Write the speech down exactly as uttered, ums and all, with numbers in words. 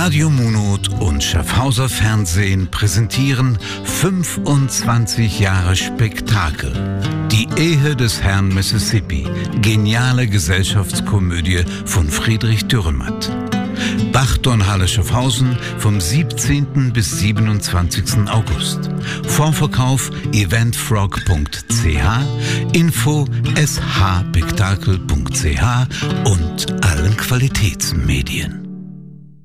Radio Munot und Schaffhauser Fernsehen präsentieren fünfundzwanzig Jahre Spektakel. Die Ehe des Herrn Mississippi. Geniale Gesellschaftskomödie von Friedrich Dürrenmatt. Bach-Dornhalle Schaffhausen vom siebzehnten bis siebenundzwanzigsten August. Vorverkauf eventfrog punkt c h, Info s h spektakel punkt c h und allen Qualitätsmedien.